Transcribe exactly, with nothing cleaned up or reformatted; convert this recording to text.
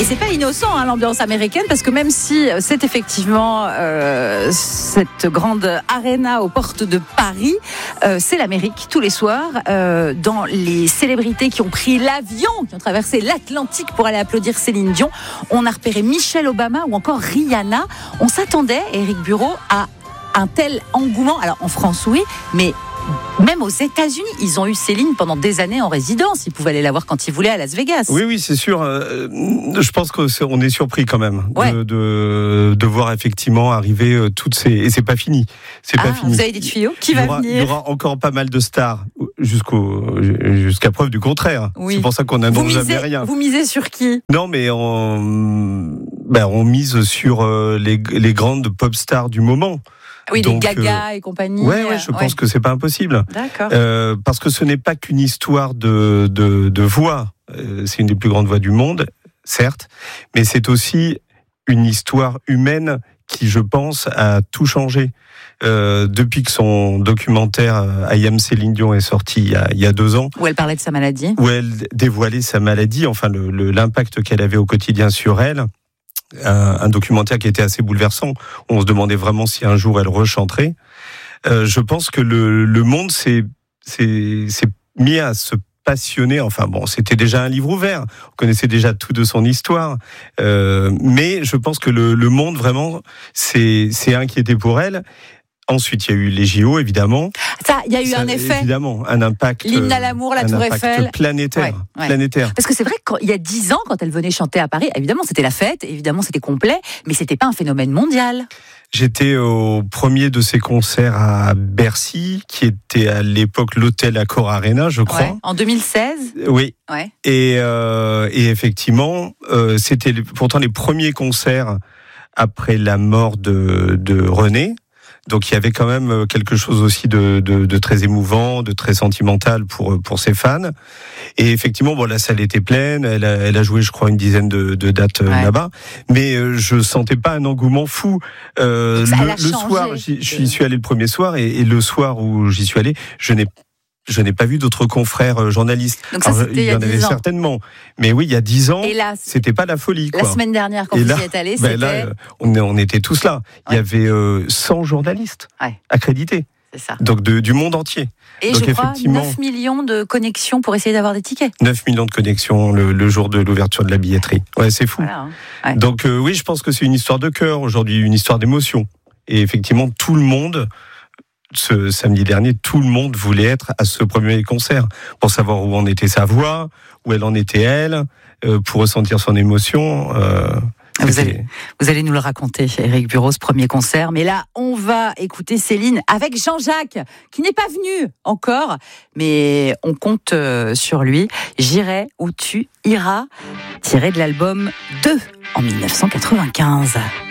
Et c'est pas innocent hein, l'ambiance américaine, parce que même si c'est effectivement euh, cette grande arena aux portes de Paris, euh, c'est l'Amérique tous les soirs. Euh, dans les célébrités qui ont pris l'avion, qui ont traversé l'Atlantique pour aller applaudir Céline Dion, on a repéré Michelle Obama ou encore Rihanna. On s'attendait, Éric Bureau, à un tel engouement. Alors en France, oui, mais même aux États-Unis, ils ont eu Céline pendant des années en résidence. Ils pouvaient aller la voir quand ils voulaient à Las Vegas. Oui, oui, c'est sûr. Euh, je pense qu'on est surpris quand même ouais. de, de, de voir effectivement arriver toutes ces. Et c'est pas fini. C'est ah, pas fini. Vous avez des tuyaux qui va aura, venir. Il y aura encore pas mal de stars jusqu'au, jusqu'à preuve du contraire. Oui. C'est pour ça qu'on n'annonce jamais rien. Vous misez sur qui ? Non, mais on, ben, on mise sur les, les grandes pop stars du moment. Oui, Donc, les Gaga euh, et compagnie. Ouais, ouais, je ouais. pense que c'est pas impossible. D'accord. Euh, parce que ce n'est pas qu'une histoire de, de, de voix. Euh, c'est une des plus grandes voix du monde, certes, mais c'est aussi une histoire humaine qui, je pense, a tout changé. Euh, depuis que son documentaire I Am Céline Dion est sorti il y a, il y a deux ans. Où elle parlait de sa maladie. Où elle dévoilait sa maladie, enfin le, le, l'impact qu'elle avait au quotidien sur elle. Un, un documentaire qui était assez bouleversant. On se demandait vraiment si un jour elle rechanterait. Euh, je pense que le, le monde s'est, s'est, s'est mis à se passionner. Enfin bon, c'était déjà un livre ouvert. On connaissait déjà tout de son histoire. Euh, mais je pense que le, le monde vraiment s'est, s'est inquiété pour elle. Ensuite, il y a eu les J O, évidemment. Ça, il y a eu Ça, un effet. Évidemment, un impact. L'hymne à l'amour, la Tour Eiffel. Planétaire. Ouais, ouais. Planétaire. Parce que c'est vrai qu'il y a dix ans, quand elle venait chanter à Paris, évidemment, c'était la fête, évidemment, c'était complet, mais c'était pas un phénomène mondial. J'étais au premier de ses concerts à Bercy, qui était à l'époque l'hôtel Accor Arena, je crois. Ouais, en deux mille seize. Oui. Ouais. Et, euh, et effectivement, euh, c'était pourtant les premiers concerts après la mort de, de René. Donc il y avait quand même quelque chose aussi de, de, de très émouvant, de très sentimental pour pour ses fans. Et effectivement, bon, la salle était pleine. Elle a, elle a joué, je crois, une dizaine de, de dates ouais. là-bas. Mais euh, je sentais pas un engouement fou. Euh, ça, le, le soir, j'y, j'y suis allé le premier soir, et, et le soir où j'y suis allé, je n'ai Je n'ai pas vu d'autres confrères journalistes. Donc ça, Alors, c'était il y en avait ans. certainement. Mais oui, il y a dix ans, et là, c'était pas la folie. Quoi. La semaine dernière, quand et vous là, y êtes allé, ben c'était... Là, on, on était tous là. Ouais. Il y avait euh, cent journalistes ouais. accrédités. C'est ça. Donc de, du monde entier. Et Donc, je crois neuf millions de connexions pour essayer d'avoir des tickets. neuf millions de connexions le, le jour de l'ouverture de la billetterie. Ouais, c'est fou. Voilà, hein. ouais. Donc euh, oui, je pense que c'est une histoire de cœur aujourd'hui, une histoire d'émotion. Et effectivement, tout le monde... Ce samedi dernier, tout le monde voulait être à ce premier concert pour savoir où en était sa voix, où elle en était elle, euh, pour ressentir son émotion. Euh, vous, allez, vous allez nous le raconter, Éric Bureau, ce premier concert. Mais là, on va écouter Céline avec Jean-Jacques, qui n'est pas venu encore, mais on compte sur lui. J'irai où tu iras, tiré de l'album deux en dix-neuf cent quatre-vingt-quinze.